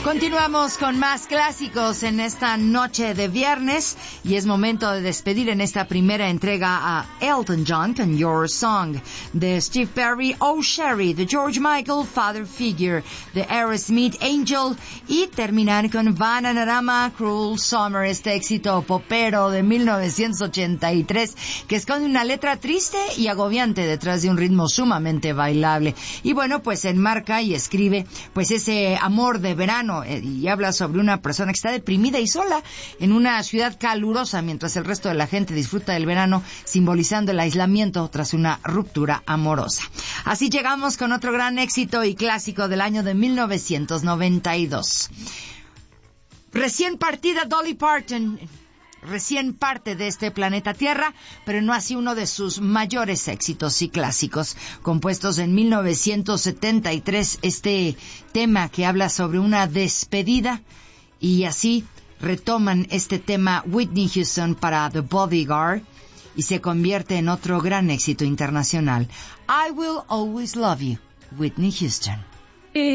Continuamos con más clásicos en esta noche de viernes y es momento de despedir en esta primera entrega a Elton John con Your Song, de Steve Perry, Oh Sherry, de George Michael, Father Figure, de Aerosmith, Angel, y terminar con Bananarama, Cruel Summer, este éxito popero de 1983 que esconde una letra triste y agobiante detrás de un ritmo sumamente bailable. Y bueno, pues enmarca y escribe pues ese amor de verano, y habla sobre una persona que está deprimida y sola en una ciudad calurosa mientras el resto de la gente disfruta del verano, simbolizando el aislamiento tras una ruptura amorosa. Así llegamos con otro gran éxito y clásico del año de 1992. Recién partida Dolly Parton, recién parte de este planeta Tierra, pero no así uno de sus mayores éxitos y clásicos, compuestos en 1973, este tema que habla sobre una despedida, y así retoman este tema Whitney Houston para The Bodyguard, y se convierte en otro gran éxito internacional. I Will Always Love You, Whitney Houston.